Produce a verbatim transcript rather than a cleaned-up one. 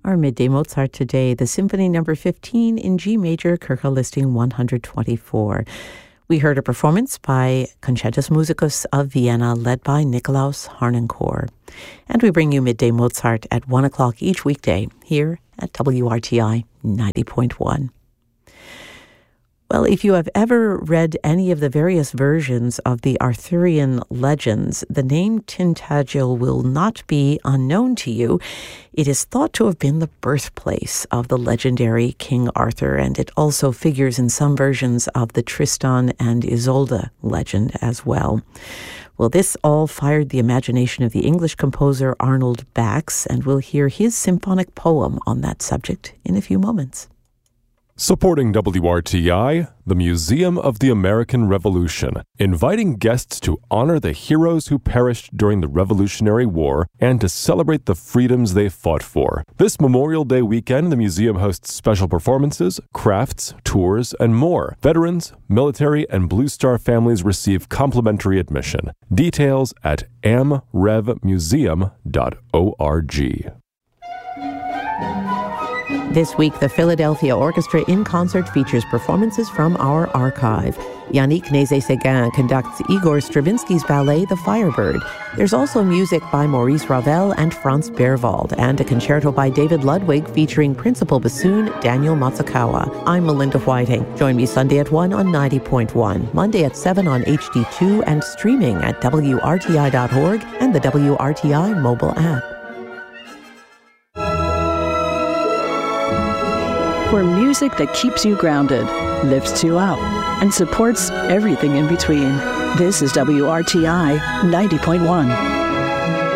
Our Midday Mozart today, the Symphony Number fifteen in G major, Kirche listing one hundred twenty-four. We heard a performance by Concertus Musicus of Vienna, led by Nikolaus Harnoncourt. And we bring you Midday Mozart at one o'clock each weekday here at W R T I ninety point one. Well, if you have ever read any of the various versions of the Arthurian legends, the name Tintagel will not be unknown to you. It is thought to have been the birthplace of the legendary King Arthur, and it also figures in some versions of the Tristan and Isolde legend as well. Well, this all fired the imagination of the English composer Arnold Bax, and we'll hear his symphonic poem on that subject in a few moments. Supporting W R T I, the Museum of the American Revolution, inviting guests to honor the heroes who perished during the Revolutionary War and to celebrate the freedoms they fought for. This Memorial Day weekend, the museum hosts special performances, crafts, tours, and more. Veterans, military, and Blue Star families receive complimentary admission. Details at am rev museum dot org. This week, the Philadelphia Orchestra in Concert features performances from our archive. Yannick Nézet-Séguin conducts Igor Stravinsky's ballet, The Firebird. There's also music by Maurice Ravel and Franz Berwald, and a concerto by David Ludwig featuring principal bassoon Daniel Matsukawa. I'm Melinda Whiting. Join me Sunday at one on ninety point one, Monday at seven on H D two, and streaming at W R T I dot org and the W R T I mobile app. For music that keeps you grounded, lifts you up, and supports everything in between. This is W R T I ninety point one.